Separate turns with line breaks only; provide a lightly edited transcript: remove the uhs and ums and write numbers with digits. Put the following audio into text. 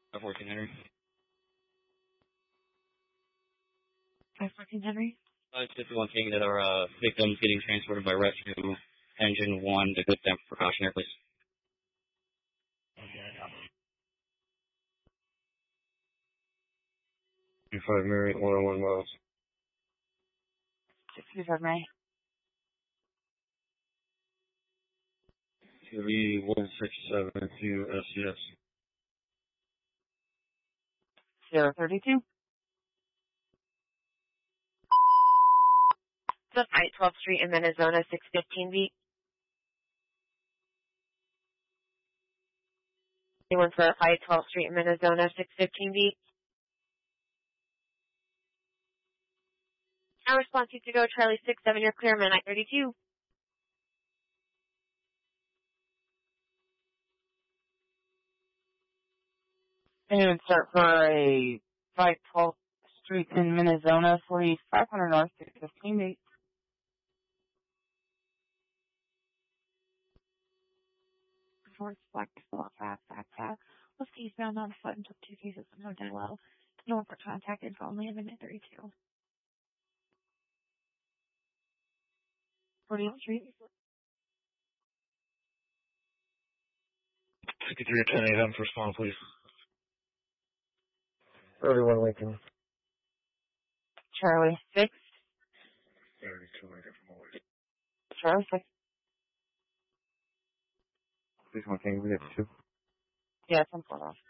514 Henry.
514 Henry.
It's 51 saying that our victims getting transported by rescue engine 1 to good them for precautionary, please.
Okay. 25 Mary, 101 miles.
65 May.
TV 167 to SCS.
032.
The Fight 12th Street in Minnesota, 615 beat. Anyone for Fight 12th Street in Minnesota, 615 beat. Our response you to go, Charlie 67, you're clear, Midnight 32.
And start for a 512 Street in Minnesota, 4500 North, 615 beat. Before it's black, fast. Let's see, found on foot and took 2 cases of no dead well. No for contact info only in minute 32. 40th Street.
63 10 a.m. for spawn, please. 31 Lincoln.
Charlie 6.
32 Lincoln from Hawaii.
Charlie 6.
Please, one thing, we get 2.
Yeah, some photos.